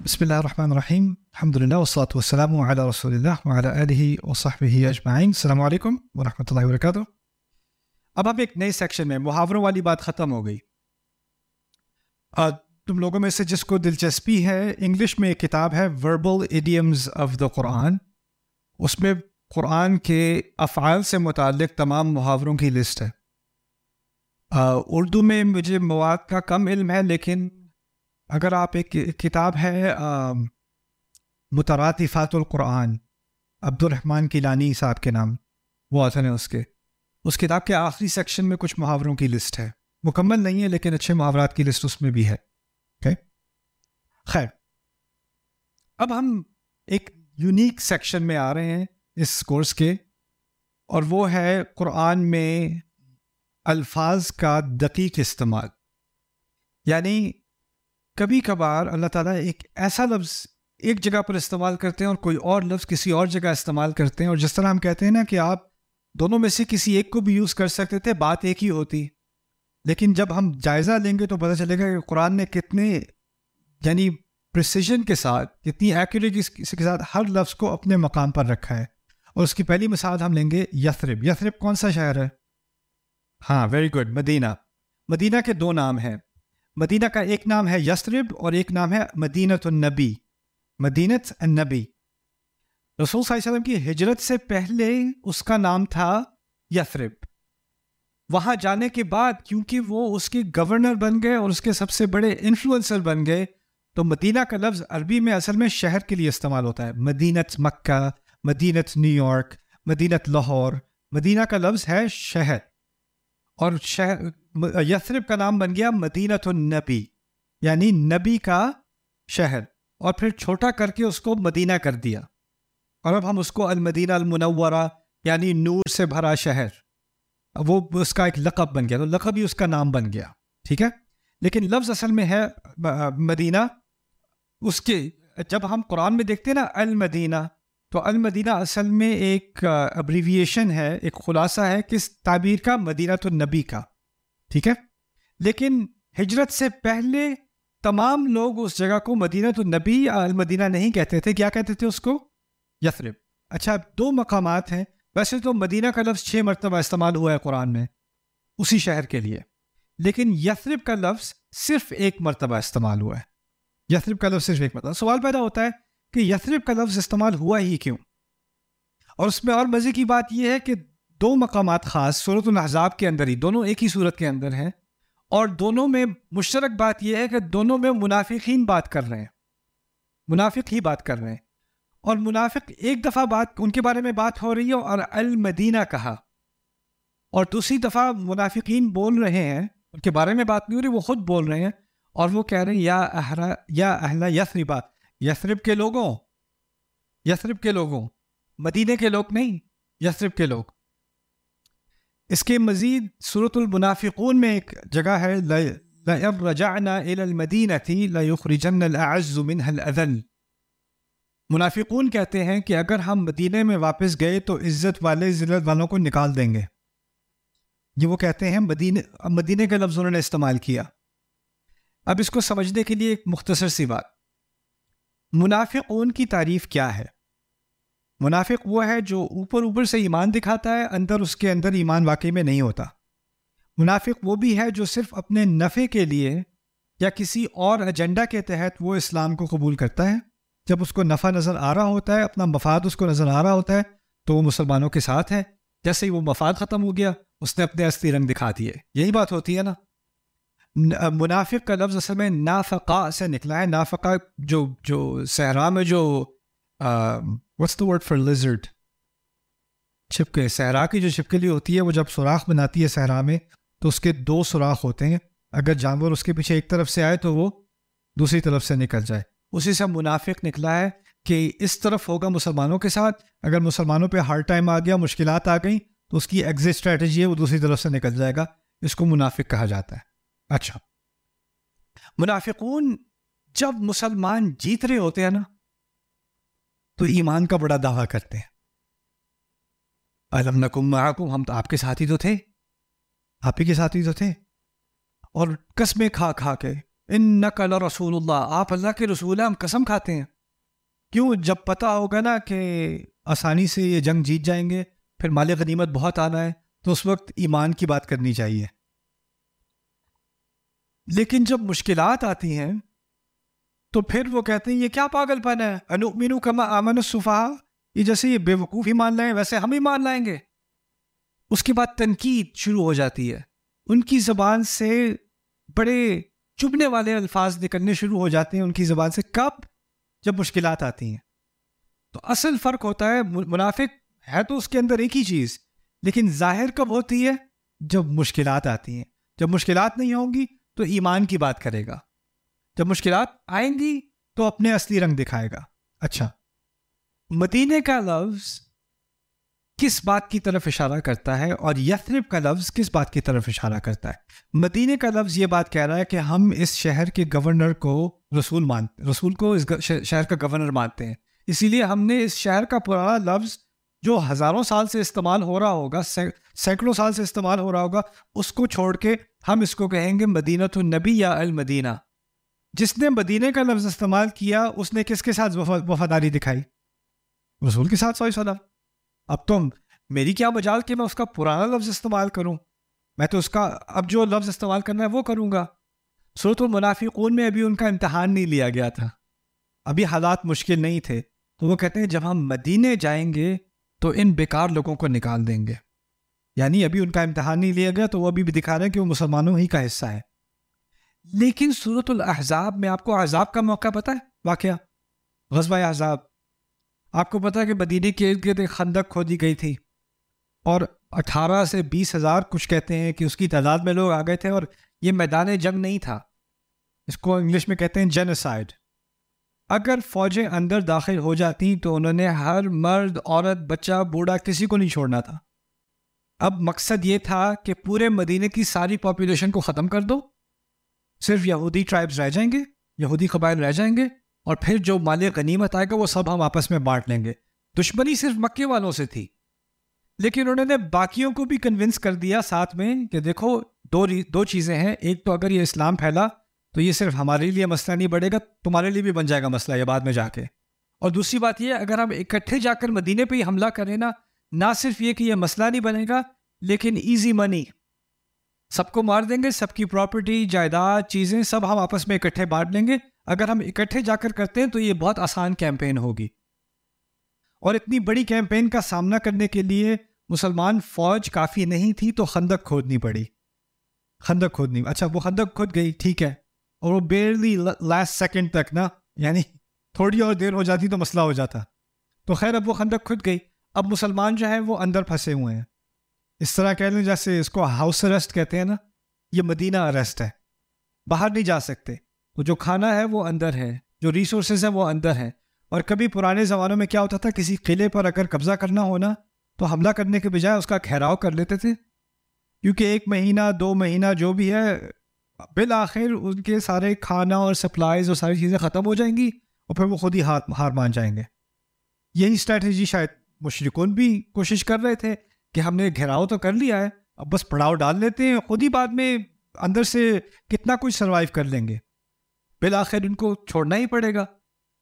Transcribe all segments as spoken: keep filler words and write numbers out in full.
بسم اللہ الرحمن الرحیم الحمد للہ والصلاۃ والسلام علی رسول اللہ وعلی آلہ وصحبہ اجمعین. السلام علیکم ورحمۃ اللہ وبرکاتہ. اب ہم ایک نئے سیکشن میں محاوروں والی بات ختم ہو گئی. تم لوگوں میں سے جس کو دلچسپی ہے، انگلش میں ایک کتاب ہے وربل ایڈیمز آف دا قرآن. اس میں قرآن کے افعال سے متعلق تمام محاوروں کی لسٹ ہے. اردو میں مجھے مواد کا کم علم ہے، لیکن اگر آپ ایک کتاب ہے مترادفات القرآن، عبد الرحمن کیلانی صاحب کے نام وہ آثر ہیں اس کے، اس کتاب کے آخری سیکشن میں کچھ محاوروں کی لسٹ ہے. مکمل نہیں ہے لیکن اچھے محاورات کی لسٹ اس میں بھی ہے. okay? خیر، اب ہم ایک یونیک سیکشن میں آ رہے ہیں اس کورس کے، اور وہ ہے قرآن میں الفاظ کا دقیق استعمال. یعنی کبھی کبھار اللہ تعالیٰ ایک ایسا لفظ ایک جگہ پر استعمال کرتے ہیں اور کوئی اور لفظ کسی اور جگہ استعمال کرتے ہیں، اور جس طرح ہم کہتے ہیں نا کہ آپ دونوں میں سے کسی ایک کو بھی یوز کر سکتے تھے، بات ایک ہی ہوتی. لیکن جب ہم جائزہ لیں گے تو پتہ چلے گا کہ قرآن نے کتنے یعنی پریسیجن کے ساتھ، کتنی ایکوریسی کے ساتھ ہر لفظ کو اپنے مقام پر رکھا ہے. اور اس کی پہلی مثال ہم لیں گے یثرب. یثرب کون سا شہر ہے؟ ہاں، ویری گڈ، مدینہ. مدینہ کے دو نام ہیں. مدینہ کا ایک نام ہے یثرب اور ایک نام ہے مدینۃ النبی. مدینۃ النبی. رسول صلی اللہ علیہ وسلم کی ہجرت سے پہلے اس کا نام تھا یثرب. وہاں جانے کے بعد کیونکہ وہ اس کے گورنر بن گئے اور اس کے سب سے بڑے انفلوئنسر بن گئے، تو مدینہ کا لفظ عربی میں اصل میں شہر کے لیے استعمال ہوتا ہے. مدینۃ مکہ، مدینۃ نیو یارک، مدینۃ لاہور. مدینہ کا لفظ ہے شہر، اور شہر یثرب کا نام بن گیا مدینۃ النبی، یعنی نبی کا شہر، اور پھر چھوٹا کر کے اس کو مدینہ کر دیا. اور اب ہم اس کو المدینہ المنورہ یعنی نور سے بھرا شہر، وہ اس کا ایک لقب بن گیا، تو لقب ہی اس کا نام بن گیا. ٹھیک ہے، لیکن لفظ اصل میں ہے مدینہ. اس کے جب ہم قرآن میں دیکھتے ہیں نا المدینہ، تو المدینہ اصل میں ایک ابریویشن ہے، ایک خلاصہ ہے کس تعبیر کا؟ مدینۃ النبی کا. ٹھیک ہے، لیکن ہجرت سے پہلے تمام لوگ اس جگہ کو مدینۃ النبی یا المدینہ نہیں کہتے تھے. کیا کہتے تھے اس کو؟ یثرب. اچھا، دو مقامات ہیں. ویسے تو مدینہ کا لفظ چھ مرتبہ استعمال ہوا ہے قرآن میں اسی شہر کے لیے، لیکن یثرب کا لفظ صرف ایک مرتبہ استعمال ہوا ہے. یثرب کا لفظ صرف ایک مرتبہ. سوال پیدا ہوتا ہے کہ یثرب کا لفظ استعمال ہوا ہی کیوں؟ اور اس میں اور مزے کی بات یہ ہے کہ دو مقامات خاص سورۃ الاحزاب کے اندر ہی، دونوں ایک ہی سورت کے اندر ہیں، اور دونوں میں مشترک بات یہ ہے کہ دونوں میں منافقین بات کر رہے ہیں، منافق ہی بات کر رہے ہیں. اور منافق ایک دفعہ بات ان کے بارے میں بات ہو رہی ہے اور المدینہ کہا، اور دوسری دفعہ منافقین بول رہے ہیں، ان کے بارے میں بات نہیں ہو رہی، وہ خود بول رہے ہیں اور وہ کہہ رہے ہیں یا اہل یا اہل یثرب، یثرب کے لوگوں، یثرب کے لوگوں، مدینے کے لوگ نہیں، یثرب کے لوگ. اس کے مزید سورۃ المنافقون میں ایک جگہ ہے لَإِن رَجَعْنَا إِلَى الْمَدِينَةِ لَيُخْرِجَنَّ الْأَعَزُّ مِنْهَا الْأَذَلَّ. منافقون کہتے ہیں کہ اگر ہم مدینے میں واپس گئے تو عزت والے ذلت والوں کو نکال دیں گے. یہ وہ کہتے ہیں، مدینے مدینے کا لفظ انہوں نے استعمال کیا. اب اس کو سمجھنے کے لیے ایک مختصر سی بات، منافقون کی تعریف کیا ہے؟ منافق وہ ہے جو اوپر اوپر سے ایمان دکھاتا ہے، اندر اس کے اندر ایمان واقعی میں نہیں ہوتا. منافق وہ بھی ہے جو صرف اپنے نفع کے لیے یا کسی اور ایجنڈا کے تحت وہ اسلام کو قبول کرتا ہے. جب اس کو نفع نظر آ رہا ہوتا ہے، اپنا مفاد اس کو نظر آ رہا ہوتا ہے، تو وہ مسلمانوں کے ساتھ ہے. جیسے ہی وہ مفاد ختم ہو گیا، اس نے اپنے اصلی رنگ دکھا دیے. یہی بات ہوتی ہے نا. منافق کا لفظ اصل میں نافقہ سے نکلا ہے. نافقہ جو جو صحرا میں جو what's the word for lizard؟ چھپکے. صحرا کی جو چھپکلی ہوتی ہے، وہ جب سوراخ بناتی ہے صحرا میں، تو اس کے دو سوراخ ہوتے ہیں. اگر جانور اس کے پیچھے ایک طرف سے آئے تو وہ دوسری طرف سے نکل جائے. اسی سے منافق نکلا ہے کہ اس طرف ہوگا مسلمانوں کے ساتھ، اگر مسلمانوں پہ ہارڈ ٹائم آ گیا، مشکلات آ گئیں، تو اس کی ایگزٹ اسٹریٹجی ہے وہ دوسری طرف سے نکل جائے گا. اس کو منافق کہا جاتا ہے. اچھا، منافقون جب مسلمان جیت رہے ہوتے ہیں نا، تو ایمان کا بڑا دعویٰ کرتے ہیں. الم نکم معکم، ہم تو آپ کے ساتھی تو تھے، آپ ہی کے ساتھی تو تھے. اور قسمیں کھا کھا کے انک لرسول اللہ، آپ اللہ کے رسول ہیں، ہم قسم کھاتے ہیں. کیوں؟ جب پتہ ہوگا نا کہ آسانی سے یہ جنگ جیت جائیں گے، پھر مال غنیمت بہت آنا ہے، تو اس وقت ایمان کی بات کرنی چاہیے. لیکن جب مشکلات آتی ہیں تو پھر وہ کہتے ہیں یہ کیا پاگل پن ہے، انؤمن کما آمن السفہاء، یہ جیسے یہ بے وقوف ہی مان لائیں ویسے ہم ہی مان لائیں گے. اس کے بعد تنقید شروع ہو جاتی ہے، ان کی زبان سے بڑے چبھنے والے الفاظ نکلنے شروع ہو جاتے ہیں ان کی زبان سے. کب؟ جب مشکلات آتی ہیں. تو اصل فرق ہوتا ہے، منافق ہے تو اس کے اندر ایک ہی چیز، لیکن ظاہر کب ہوتی ہے؟ جب مشکلات آتی ہیں. جب مشکلات نہیں ہوں گی تو ایمان کی بات کرے گا، جب مشکلات آئیں گی تو اپنے اصلی رنگ دکھائے گا. اچھا، مدینے کا لفظ کس بات کی طرف اشارہ کرتا ہے اور یثرب کا لفظ کس بات کی طرف اشارہ کرتا ہے؟ مدینے کا لفظ یہ بات کہہ رہا ہے کہ ہم اس شہر کے گورنر کو رسول مانتے، رسول کو اس شہر کا گورنر مانتے ہیں، اسی لیے ہم نے اس شہر کا پرانا لفظ جو ہزاروں سال سے استعمال ہو رہا ہوگا، سینکڑوں سال سے استعمال ہو رہا ہوگا، اس کو چھوڑ کے ہم اس کو کہیں گے مدینۃ النبی یا المدینہ. جس نے مدینے کا لفظ استعمال کیا اس نے کس کے ساتھ وفاداری دکھائی؟ رسول کے ساتھ صلی اللہ علیہ وسلم. اب تم میری کیا مجال کہ میں اس کا پرانا لفظ استعمال کروں؟ میں تو اس کا اب جو لفظ استعمال کرنا ہے وہ کروں گا. سورۃ المنافقون میں ابھی ان کا امتحان نہیں لیا گیا تھا، ابھی حالات مشکل نہیں تھے، تو وہ کہتے ہیں جب ہم مدینے جائیں گے تو ان بیکار لوگوں کو نکال دیں گے. یعنی ابھی ان کا امتحان نہیں لیا گیا تو وہ ابھی بھی دکھا رہے ہیں کہ وہ مسلمانوں ہی کا حصہ ہے. لیکن سورۃ الاحزاب میں آپ کو احزاب کا موقع پتہ ہے؟ واقعہ غزوہ احزاب. آپ کو پتہ ہے کہ مدینے کے ارد گرد ایک خندق کھودی گئی تھی اور اٹھارہ سے بیس ہزار کچھ کہتے ہیں کہ اس کی تعداد میں لوگ آ گئے تھے، اور یہ میدان جنگ نہیں تھا، اس کو انگلش میں کہتے ہیں جینوسائیڈ. اگر فوجیں اندر داخل ہو جاتی تو انہوں نے ہر مرد، عورت، بچہ، بوڑھا کسی کو نہیں چھوڑنا تھا. اب مقصد یہ تھا کہ پورے مدینے کی ساری پاپولیشن کو ختم کر دو، صرف یہودی ٹرائبز رہ جائیں گے، یہودی قبائل رہ جائیں گے، اور پھر جو مال غنیمت آئے گا وہ سب ہم آپس میں بانٹ لیں گے. دشمنی صرف مکے والوں سے تھی، لیکن انہوں نے باقیوں کو بھی کنونس کر دیا ساتھ میں کہ دیکھو دو دو چیزیں ہیں، ایک تو اگر یہ اسلام پھیلا تو یہ صرف ہمارے لیے مسئلہ نہیں بڑھے گا، تمہارے لیے بھی بن جائے گا مسئلہ یہ بعد میں جا کے. اور دوسری بات یہ، اگر ہم اکٹھے جا کر مدینے پہ ہی حملہ کریں نا، نہ صرف یہ کہ یہ مسئلہ نہیں بنے گا، لیکن ایزی منی، سب کو مار دیں گے، سب کی پراپرٹی، جائیداد، چیزیں سب ہم آپس میں اکٹھے بانٹ لیں گے. اگر ہم اکٹھے جا کر کرتے ہیں تو یہ بہت آسان کیمپین ہوگی. اور اتنی بڑی کیمپین کا سامنا کرنے کے لیے مسلمان فوج کافی نہیں تھی تو خندق کھودنی پڑی. خندق کھودنی اچھا وہ خندق کھود گئی، ٹھیک ہے، اور وہ بیرلی لاسٹ سیکنڈ تک نا، یعنی تھوڑی اور دیر ہو جاتی تو مسئلہ ہو جاتا. تو خیر اب وہ خندق کھود گئی. اب مسلمان جو ہیں وہ اندر پھنسے ہوئے ہیں، اس طرح کہہ لیں جیسے اس کو ہاؤس اریسٹ کہتے ہیں نا، یہ مدینہ اریسٹ ہے، باہر نہیں جا سکتے. تو جو کھانا ہے وہ اندر ہے، جو ریسورسز ہیں وہ اندر ہیں. اور کبھی پرانے زمانوں میں کیا ہوتا تھا، کسی قلعے پر اگر قبضہ کرنا ہونا تو حملہ کرنے کے بجائے اس کا گھیراؤ کر لیتے تھے، کیونکہ ایک مہینہ دو مہینہ جو بھی ہے بالآخر ان کے سارے کھانا اور سپلائز اور ساری چیزیں ختم ہو جائیں گی اور پھر وہ خود ہی ہاتھ ہار مان جائیں گے. یہی اسٹریٹجی شاید مشرکون بھی کوشش کر رہے تھے کہ ہم نے گھیراؤ تو کر لیا ہے، اب بس پڑاؤ ڈال لیتے ہیں، خود ہی بعد میں اندر سے کتنا کچھ سروائیو کر لیں گے، بالآخر ان کو چھوڑنا ہی پڑے گا.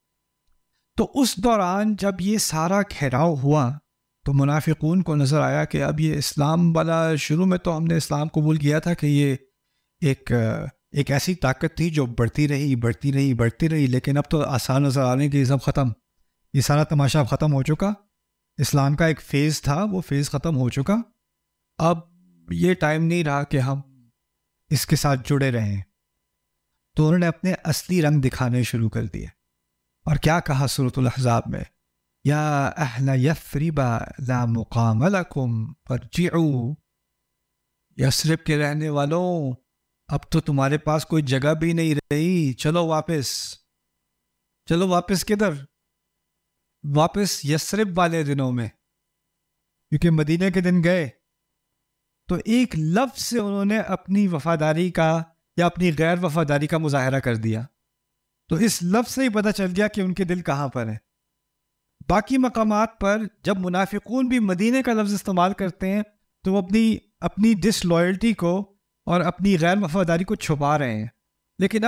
تو اس دوران جب یہ سارا گھیراؤ ہوا تو منافقون کو نظر آیا کہ اب یہ اسلام والا، شروع میں تو ہم نے اسلام قبول کیا تھا کہ یہ ایک ایک ایسی طاقت تھی جو بڑھتی رہی بڑھتی رہی بڑھتی رہی لیکن اب تو آسان نظر آنے کی سب ختم، یہ سارا تماشا اب ختم ہو چکا. اسلام کا ایک فیز تھا، وہ فیز ختم ہو چکا، اب یہ ٹائم نہیں رہا کہ ہم اس کے ساتھ جڑے رہیں. تو انہوں نے اپنے اصلی رنگ دکھانے شروع کر دیے. اور کیا کہا سورۃ الاحزاب میں، یا اہل یثرب لا مقام لکم فارجعوا، یثرب کے رہنے والوں اب تو تمہارے پاس کوئی جگہ بھی نہیں رہی، چلو واپس. چلو واپس کدھر؟ واپس یثرب والے دنوں میں، کیونکہ مدینے کے دن گئے تو ایک لفظ سے انہوں نے اپنی وفاداری کا یا اپنی غیر وفاداری کا مظاہرہ کر دیا. تو اس لفظ سے ہی پتہ چل گیا کہ ان کے دل کہاں پر ہیں. باقی مقامات پر جب منافقون بھی مدینے کا لفظ استعمال کرتے ہیں تو وہ اپنی اپنی ڈس لائلٹی کو اور اپنی غیر وفاداری کو چھپا رہے ہیں، لیکن